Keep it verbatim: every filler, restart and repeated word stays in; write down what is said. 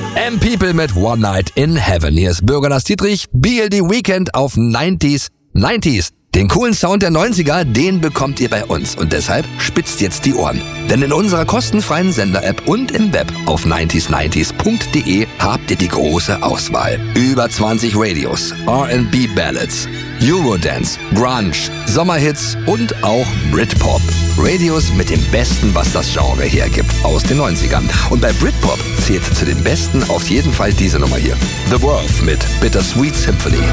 M People mit One Night in Heaven. Hier ist Bürger Lars Dietrich, B L D Weekend auf neunzig neunzig. Den coolen Sound der neunziger, den bekommt ihr bei uns. Und deshalb spitzt jetzt die Ohren. Denn in unserer kostenfreien Sender-App und im Web auf neunzig neunzig punkt de habt ihr die große Auswahl. Über zwanzig Radios, R and B Ballads, Eurodance, Grunge, Sommerhits und auch Britpop. Radios mit dem Besten, was das Genre hergibt, aus den neunzigern. Und bei Britpop zählt zu den Besten auf jeden Fall diese Nummer hier. The Worth mit Bittersweet Symphony.